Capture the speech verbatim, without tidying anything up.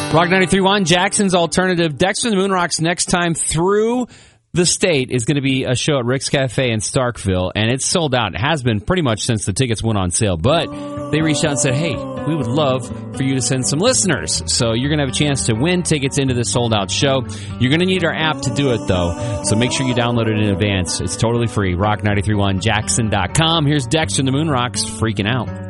Rock ninety-three point one, Jackson's Alternative. Dexter and the Moonrocks next time through the state is going to be a show at Rick's Cafe in Starkville, and it's sold out. It has been pretty much since the tickets went on sale, but they reached out and said, hey, we would love for you to send some listeners. So you're going to have a chance to win tickets into this sold-out show. You're going to need our app to do it, though, so make sure you download it in advance. It's totally free. rock nine three one jackson dot com. Here's Dexter and the Moonrocks freaking out.